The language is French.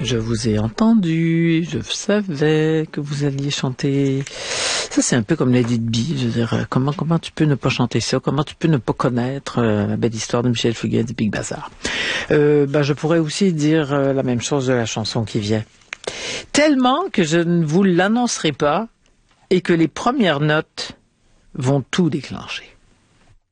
Je vous ai entendu, je savais que vous alliez chanter. Ça, c'est un peu comme Lady Bee. Je veux dire, comment tu peux ne pas chanter ça? Comment tu peux ne pas connaître la belle histoire de Michel Fugain du Big Bazar? Je pourrais aussi dire la même chose de la chanson qui vient. Tellement que je ne vous l'annoncerai pas et que les premières notes vont tout déclencher.